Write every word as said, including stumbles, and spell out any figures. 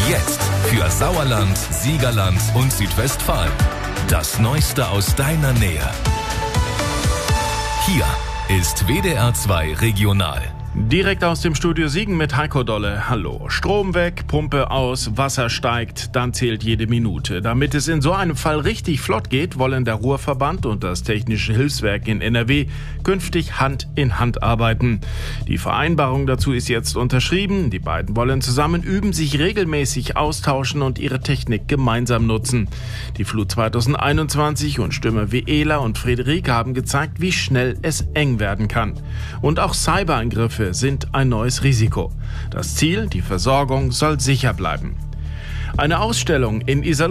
Jetzt für Sauerland, Siegerland und Südwestfalen. Das Neueste aus deiner Nähe. Hier ist W D R zwei Regional. Direkt aus dem Studio Siegen mit Heiko Dolle. Hallo. Strom weg, Pumpe aus, Wasser steigt, dann zählt jede Minute. Damit es in so einem Fall richtig flott geht, wollen der Ruhrverband und das Technische Hilfswerk in N R W künftig Hand in Hand arbeiten. Die Vereinbarung dazu ist jetzt unterschrieben. Die beiden wollen zusammen üben, sich regelmäßig austauschen und ihre Technik gemeinsam nutzen. Die Flut zweitausendeinundzwanzig und Stürme wie Ela und Friederike haben gezeigt, wie schnell es eng werden kann. Und auch Cyberangriffe sind ein neues Risiko. Das Ziel, die Versorgung soll sicher bleiben. Eine Ausstellung in Iserlohn